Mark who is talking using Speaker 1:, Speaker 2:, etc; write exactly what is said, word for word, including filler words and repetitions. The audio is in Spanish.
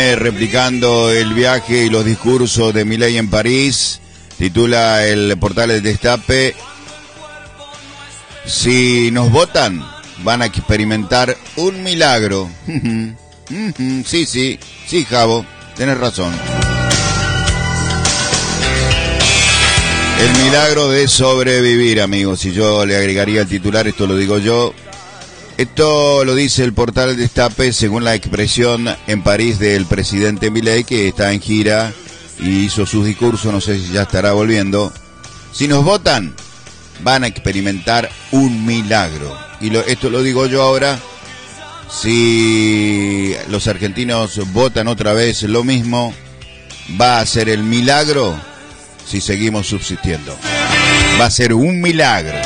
Speaker 1: viene replicando el viaje y los discursos de Milei en París. Titula el portal El Destape: si nos votan, van a experimentar un milagro. Sí, sí, sí, Javo, tenés razón. El milagro de sobrevivir, amigos. Y yo le agregaría el titular, esto lo digo yo. Esto lo dice el portal Destape según la expresión en París del presidente Milei, que está en gira y hizo sus discursos, no sé si ya estará volviendo. Si nos votan, van a experimentar un milagro. Y lo, esto lo digo yo ahora. Si los argentinos votan otra vez lo mismo, va a ser el milagro si seguimos subsistiendo. Va a ser un milagro.